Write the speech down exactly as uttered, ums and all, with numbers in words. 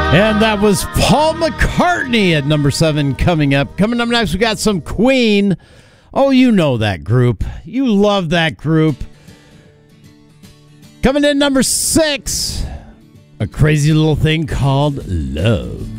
And that was Paul McCartney at number seven coming up. Coming up next, we got some Queen. Oh, you know that group. You love that group. Coming in number six, a crazy little thing called love.